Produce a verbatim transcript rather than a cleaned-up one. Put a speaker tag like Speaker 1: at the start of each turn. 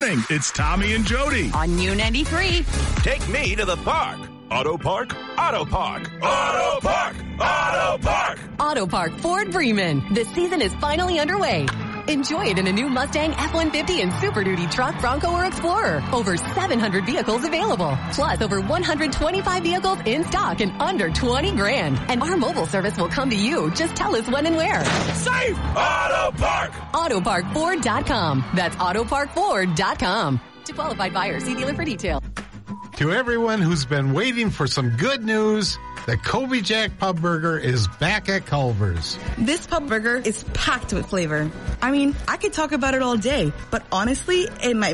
Speaker 1: morning. It's Tommy and Jody
Speaker 2: on U ninety-three.
Speaker 3: Take me to the park. Auto Park, Auto Park, Auto Park, Auto Park.
Speaker 2: Auto Park Ford Bremen. The season is finally underway. Enjoy it in a new Mustang F one fifty and Super Duty truck, Bronco, or Explorer. Over seven hundred vehicles available. Plus over one hundred twenty-five vehicles in stock and under twenty grand. And our mobile service will come to you. Just tell us when and where.
Speaker 3: Safe Auto Park.
Speaker 2: Auto Park Ford dot com. That's Auto Park Ford dot com. To qualified buyers, see dealer for detail.
Speaker 4: To everyone who's been waiting for some good news, the Kobe Jack Pub Burger is back at Culver's.
Speaker 5: This pub burger is packed with flavor. I mean, I could talk about it all day, but honestly, it might